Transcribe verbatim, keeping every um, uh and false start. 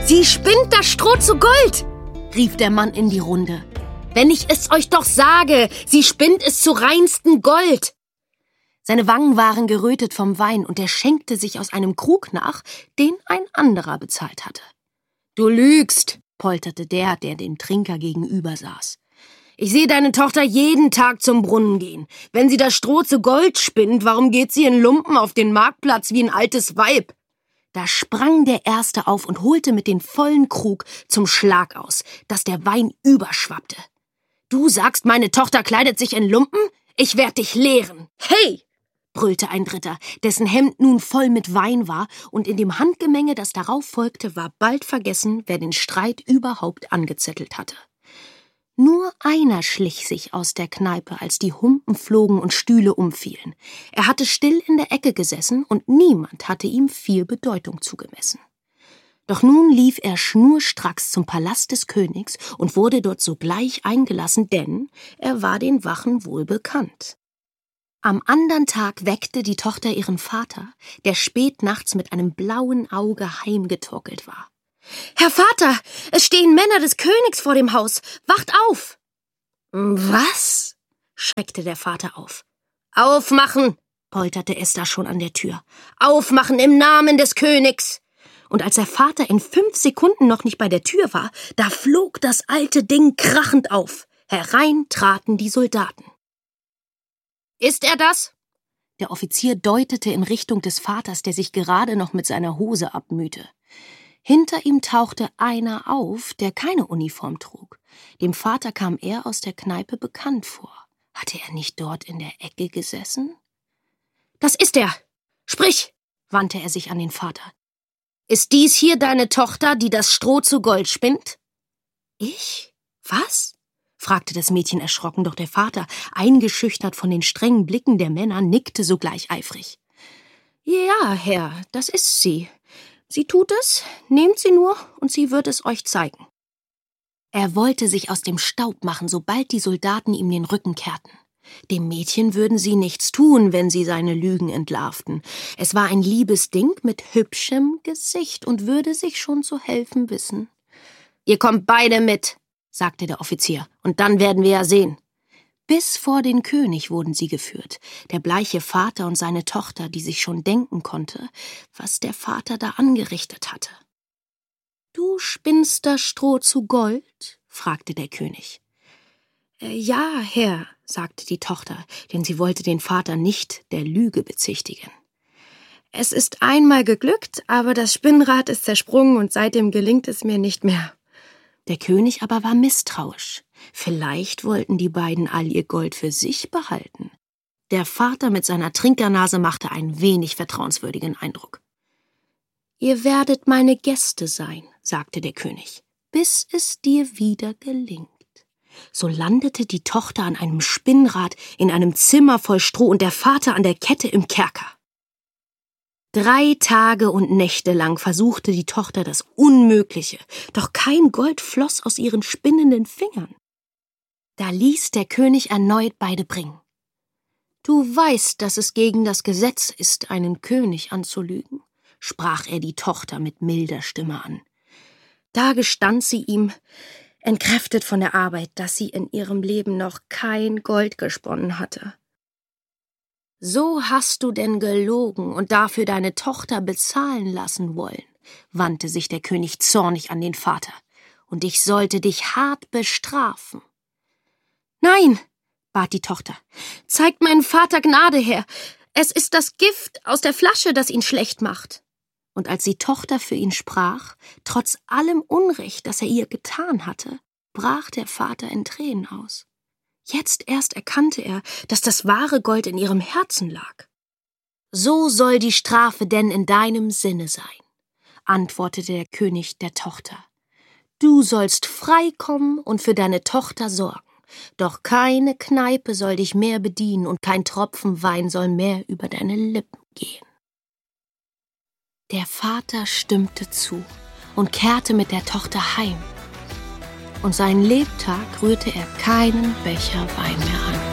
Sie spinnt das Stroh zu Gold, rief der Mann in die Runde. Wenn ich es euch doch sage, sie spinnt es zu reinstem Gold. Seine Wangen waren gerötet vom Wein und er schenkte sich aus einem Krug nach, den ein anderer bezahlt hatte. »Du lügst«, polterte der, der dem Trinker gegenüber saß. »Ich sehe deine Tochter jeden Tag zum Brunnen gehen. Wenn sie das Stroh zu Gold spinnt, warum geht sie in Lumpen auf den Marktplatz wie ein altes Weib?« Da sprang der Erste auf und holte mit den vollen Krug zum Schlag aus, dass der Wein überschwappte. »Du sagst, meine Tochter kleidet sich in Lumpen? Ich werd dich lehren. Hey!« brüllte ein Dritter, dessen Hemd nun voll mit Wein war, und in dem Handgemenge, das darauf folgte, war bald vergessen, wer den Streit überhaupt angezettelt hatte. Nur einer schlich sich aus der Kneipe, als die Humpen flogen und Stühle umfielen. Er hatte still in der Ecke gesessen, und niemand hatte ihm viel Bedeutung zugemessen. Doch nun lief er schnurstracks zum Palast des Königs und wurde dort sogleich eingelassen, denn er war den Wachen wohl bekannt. Am andern Tag weckte die Tochter ihren Vater, der spät nachts mit einem blauen Auge heimgetorkelt war. »Herr Vater, es stehen Männer des Königs vor dem Haus. Wacht auf!« »Was?« schreckte der Vater auf. »Aufmachen!« polterte es da schon an der Tür. »Aufmachen im Namen des Königs!« Und als der Vater in fünf Sekunden noch nicht bei der Tür war, da flog das alte Ding krachend auf. Herein traten die Soldaten. »Ist er das?« Der Offizier deutete in Richtung des Vaters, der sich gerade noch mit seiner Hose abmühte. Hinter ihm tauchte einer auf, der keine Uniform trug. Dem Vater kam er aus der Kneipe bekannt vor. Hatte er nicht dort in der Ecke gesessen? »Das ist er! Sprich!« wandte er sich an den Vater. »Ist dies hier deine Tochter, die das Stroh zu Gold spinnt?« »Ich? Was?« fragte das Mädchen erschrocken, doch der Vater, eingeschüchtert von den strengen Blicken der Männer, nickte sogleich eifrig. »Ja, Herr, das ist sie. Sie tut es, nehmt sie nur, und sie wird es euch zeigen.« Er wollte sich aus dem Staub machen, sobald die Soldaten ihm den Rücken kehrten. Dem Mädchen würden sie nichts tun, wenn sie seine Lügen entlarvten. Es war ein liebes Ding mit hübschem Gesicht und würde sich schon zu helfen wissen. »Ihr kommt beide mit«, sagte der Offizier, »und dann werden wir ja sehen.« Bis vor den König wurden sie geführt, der bleiche Vater und seine Tochter, die sich schon denken konnte, was der Vater da angerichtet hatte. »Du spinnst das Stroh zu Gold?« fragte der König. Äh, »Ja, Herr«, sagte die Tochter, denn sie wollte den Vater nicht der Lüge bezichtigen. »Es ist einmal geglückt, aber das Spinnrad ist zersprungen und seitdem gelingt es mir nicht mehr.« Der König aber war misstrauisch. Vielleicht wollten die beiden all ihr Gold für sich behalten. Der Vater mit seiner Trinkernase machte einen wenig vertrauenswürdigen Eindruck. »Ihr werdet meine Gäste sein«, sagte der König, »bis es dir wieder gelingt.« So landete die Tochter an einem Spinnrad in einem Zimmer voll Stroh und der Vater an der Kette im Kerker. Drei Tage und Nächte lang versuchte die Tochter das Unmögliche, doch kein Gold floss aus ihren spinnenden Fingern. Da ließ der König erneut beide bringen. »Du weißt, dass es gegen das Gesetz ist, einen König anzulügen«, sprach er die Tochter mit milder Stimme an. Da gestand sie ihm, entkräftet von der Arbeit, dass sie in ihrem Leben noch kein Gold gesponnen hatte. »So hast du denn gelogen und dafür deine Tochter bezahlen lassen wollen«, wandte sich der König zornig an den Vater, »und ich sollte dich hart bestrafen.« »Nein«, bat die Tochter, »zeigt meinem Vater Gnade her. Es ist das Gift aus der Flasche, das ihn schlecht macht.« Und als die Tochter für ihn sprach, trotz allem Unrecht, das er ihr getan hatte, brach der Vater in Tränen aus. Jetzt erst erkannte er, dass das wahre Gold in ihrem Herzen lag. »So soll die Strafe denn in deinem Sinne sein«, antwortete der König der Tochter. »Du sollst frei kommen und für deine Tochter sorgen, doch keine Kneipe soll dich mehr bedienen und kein Tropfen Wein soll mehr über deine Lippen gehen.« Der Vater stimmte zu und kehrte mit der Tochter heim. Und seinen Lebtag rührte er keinen Becher Wein mehr an.